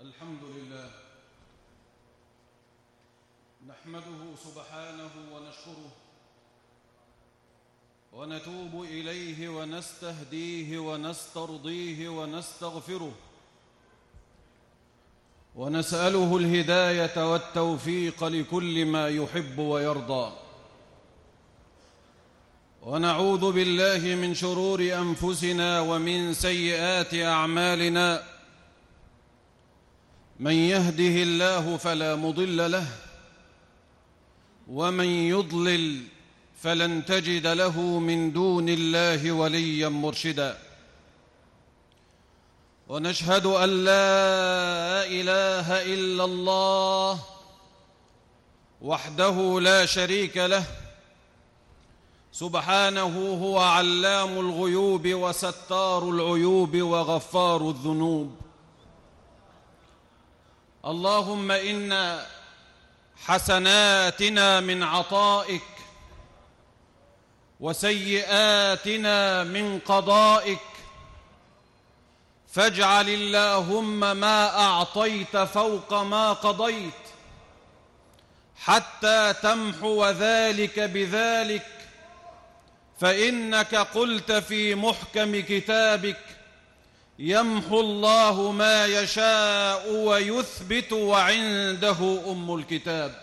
الحمد لله نحمده سبحانه ونشكره ونتوب إليه ونستهديه ونسترضيه ونستغفره ونسأله الهداية والتوفيق لكل ما يحب ويرضى، ونعوذ بالله من شرور أنفسنا ومن سيئات أعمالنا. من يهده الله فلا مضل له، ومن يضلل فلن تجد له من دون الله وليا مرشدا. ونشهد أن لا إله إلا الله وحده لا شريك له، سبحانه هو علام الغيوب وستار العيوب وغفار الذنوب. اللهم إن حسناتنا من عطائك وسيئاتنا من قضائك، فاجعل اللهم ما أعطيت فوق ما قضيت حتى تمحو ذلك بذلك، فإنك قلت في محكم كتابك: يمحو الله ما يشاء ويثبت وعنده أم الكتاب.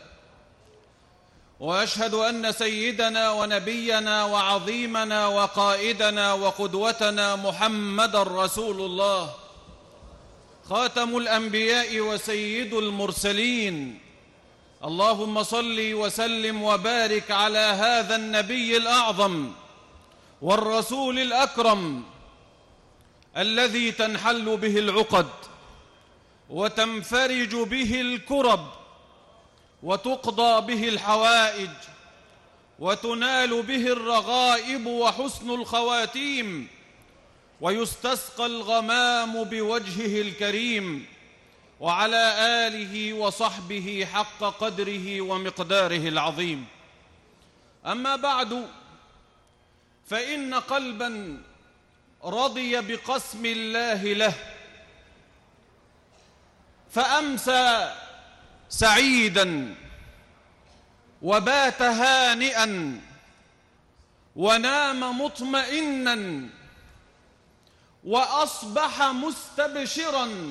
وأشهد أن سيدنا ونبينا وعظيمنا وقائدنا وقدوتنا محمدًا رسول الله، خاتم الأنبياء وسيد المرسلين. اللهم صل وسلم وبارك على هذا النبي الأعظم والرسول الأكرم، الذي تنحل به العقد وتنفرج به الكرب وتقضى به الحوائج وتنال به الرغائب وحسن الخواتيم، ويستسقى الغمام بوجهه الكريم، وعلى آله وصحبه حق قدره ومقداره العظيم. أما بعد، فإن قلبا رضي بقسم الله له فأمسى سعيدا وبات هانئا ونام مطمئنا وأصبح مستبشرا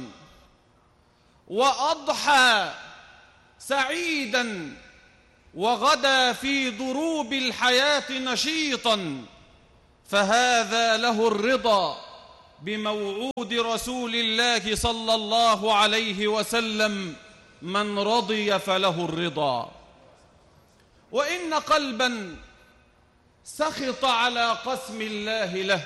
وأضحى سعيدا وغدا في ضروب الحياة نشيطا، فهذا له الرضا بموعود رسول الله صلى الله عليه وسلم: من رضي فله الرضا. وإن قلبا سخط على قسم الله له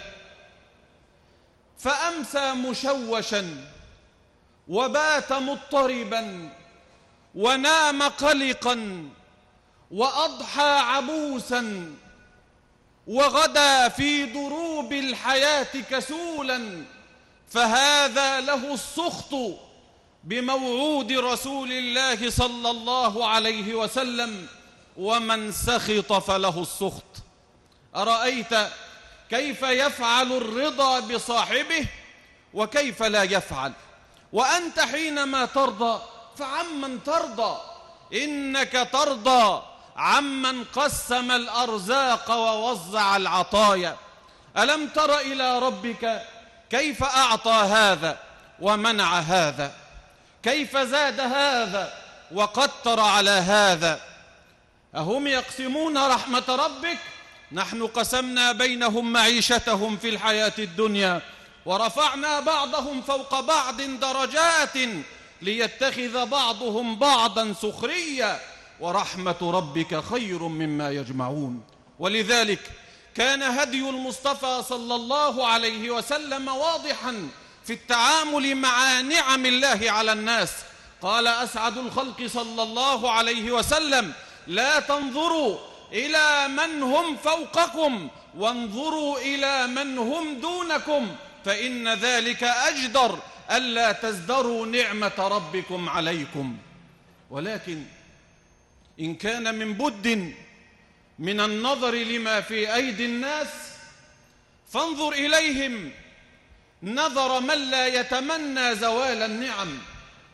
فأمسى مشوشا وبات مضطربا ونام قلقا وأضحى عبوسا وغدا في ضروب الحياة كسولا، فهذا له السخط بموعود رسول الله صلى الله عليه وسلم: ومن سخط فله السخط. أرأيت كيف يفعل الرضا بصاحبه وكيف لا يفعل؟ وأنت حينما ترضى فعمن ترضى؟ إنك ترضى عمن قسم الأرزاق ووزع العطايا. ألم تر إلى ربك كيف أعطى هذا ومنع هذا، كيف زاد هذا وقتر على هذا؟ أهم يقسمون رحمة ربك؟ نحن قسمنا بينهم معيشتهم في الحياة الدنيا ورفعنا بعضهم فوق بعض درجات ليتخذ بعضهم بعضا سخريا، ورحمة ربك خير مما يجمعون. ولذلك كان هدي المصطفى صلى الله عليه وسلم واضحا في التعامل مع نعم الله على الناس. قال أسعد الخلق صلى الله عليه وسلم: لا تنظروا إلى من هم فوقكم وانظروا إلى من هم دونكم، فإن ذلك أجدر ألا تزدروا نعمة ربكم عليكم. ولكن إن كان من بد من النظر لما في أيدي الناس فانظر إليهم نظر من لا يتمنى زوال النعم،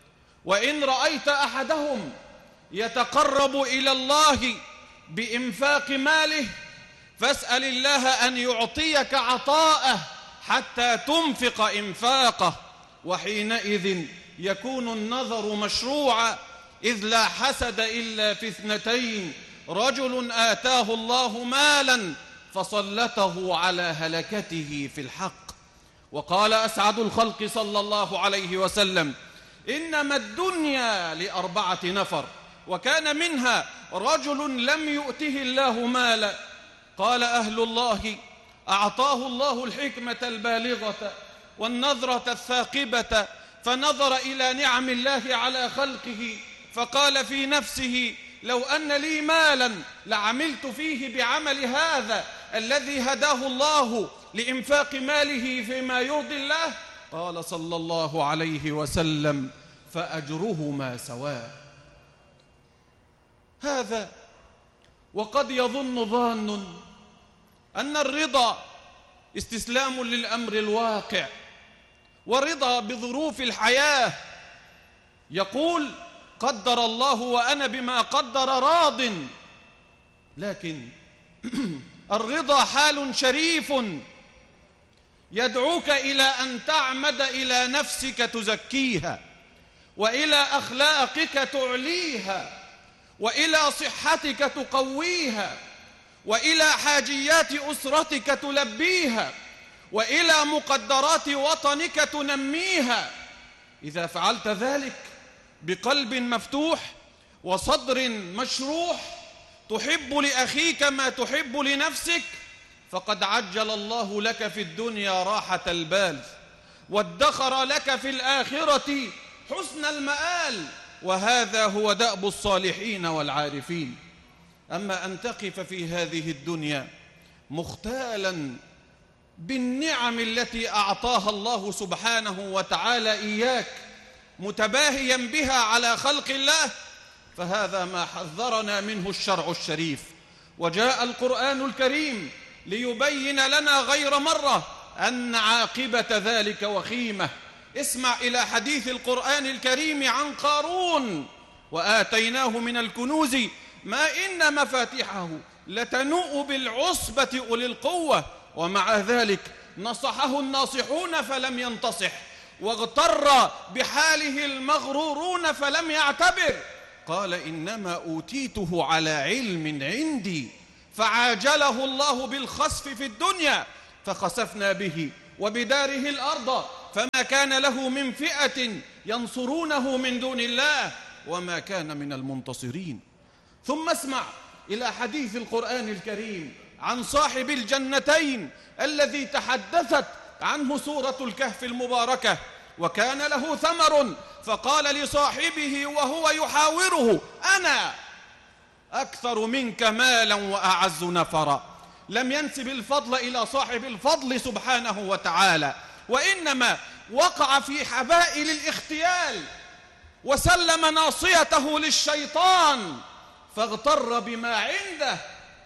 وإن رأيت أحدهم يتقرب إلى الله بإنفاق ماله فاسأل الله أن يعطيك عطاءه حتى تنفق إنفاقه، وحينئذ يكون النظر مشروعا، إذ لا حسد إلا في اثنتين: رجل آتاه الله مالا فسلطه على هلكته في الحق. وقال أسعد الخلق صلى الله عليه وسلم: إنما الدنيا ل4 نفر، وكان منها رجل لم يؤته الله مالا. قال أهل الله: أعطاه الله الحكمة البالغة والنظرة الثاقبة، فنظر إلى نعم الله على خلقه فقال في نفسه: لو أن لي مالا لعملت فيه بعمل هذا الذي هداه الله لإنفاق ماله فيما يرضي الله. قال صلى الله عليه وسلم: فأجرهما سواء. هذا وقد يظن ظان أن الرضا استسلام للأمر الواقع ورضا بظروف الحياة، يقول: قدر الله وأنا بما قدر راض. لكن الرضا حال شريف يدعوك إلى أن تعمد إلى نفسك تزكيها، وإلى أخلاقك تعليها، وإلى صحتك تقويها، وإلى حاجيات أسرتك تلبيها، وإلى مقدرات وطنك تنميها. إذا فعلت ذلك بقلب مفتوح وصدر مشروح، تحب لأخيك ما تحب لنفسك، فقد عجل الله لك في الدنيا راحة البال، وادخر لك في الآخرة حسن المآل، وهذا هو دأب الصالحين والعارفين. أما أن تقف في هذه الدنيا مختالا بالنعم التي أعطاها الله سبحانه وتعالى إياك، متباهيا بها على خلق الله، فهذا ما حذرنا منه الشرع الشريف. وجاء القرآن الكريم ليبين لنا غير مرة أن عاقبة ذلك وخيمة. اسمع إلى حديث القرآن الكريم عن قارون: وآتيناه من الكنوز ما إن مفاتحه لتنوء بالعصبة أولي القوة، ومع ذلك نصحه الناصحون فلم ينتصح، واغتر بحاله المغرورون فلم يعتبر. قال: إنما أوتيته على علم عندي، فعاجله الله بالخسف في الدنيا فخسفنا به وبداره الأرض، فما كان له من فئة ينصرونه من دون الله وما كان من المنتصرين. ثم اسمع إلى حديث القرآن الكريم عن صاحب الجنتين الذي تحدثت عنه سورة الكهف المباركة: وكان له ثمر فقال لصاحبه وهو يحاوره: أنا أكثر منك مالا وأعز نفرا. لم ينسب الفضل إلى صاحب الفضل سبحانه وتعالى، وإنما وقع في حبائل الاختيال وسلم ناصيته للشيطان فاغتر بما عنده،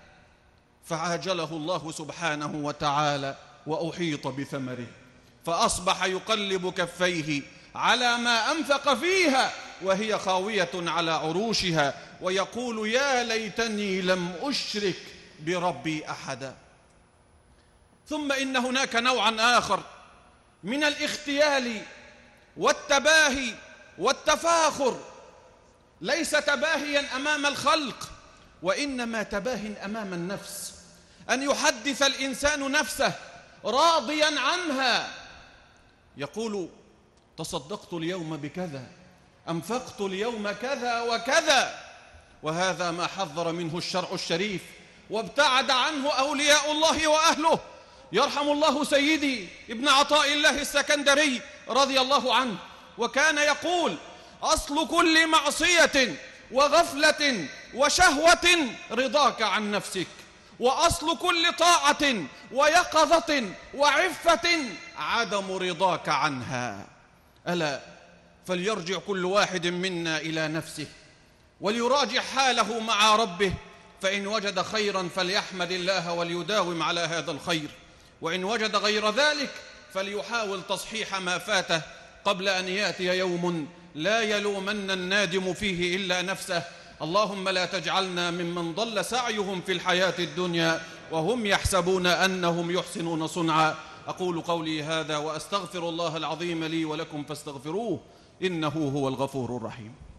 فعاجله الله سبحانه وتعالى وأحيط بثمره، فأصبح يقلب كفيه على ما أنفق فيها وهي خاوية على عروشها، ويقول: يا ليتني لم أشرك بربي أحدا. ثم إن هناك نوعا آخر من الاختيال والتباهي والتفاخر، ليس تباهيا أمام الخلق، وإنما تباه أمام النفس، أن يحدث الإنسان نفسه راضيا عنها، يقول: تصدقت اليوم بكذا، أنفقت اليوم كذا وكذا. وهذا ما حذر منه الشرع الشريف وابتعد عنه أولياء الله وأهله. يرحم الله سيدي ابن عطاء الله السكندري رضي الله عنه، وكان يقول: أصل كل معصية وغفلة وشهوة رضاك عن نفسك، وأصل كل طاعة ويقظة وعفة عدم رضاك عنها. ألا فليرجع كل واحد منا إلى نفسه وليراجع حاله مع ربه، فإن وجد خيرا فليحمد الله وليداوم على هذا الخير، وإن وجد غير ذلك فليحاول تصحيح ما فاته قبل أن يأتي يوم لا يلومن النادم فيه إلا نفسه. اللهم لا تجعلنا ممن ضل سعيهم في الحياة الدنيا وهم يحسبون أنهم يحسنون صنعا. أقول قولي هذا وأستغفر الله العظيم لي ولكم فاستغفروه إنه هو الغفور الرحيم.